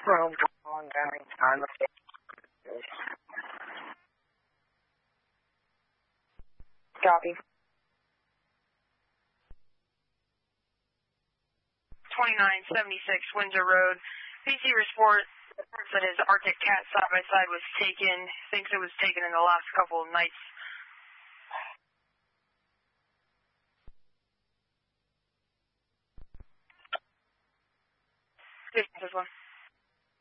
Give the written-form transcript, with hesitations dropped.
Rome calling down on the Copy. 2976 Windsor Road. PC report that his Arctic Cat side-by-side was taken. Thinks it was taken in the last couple of nights. This one.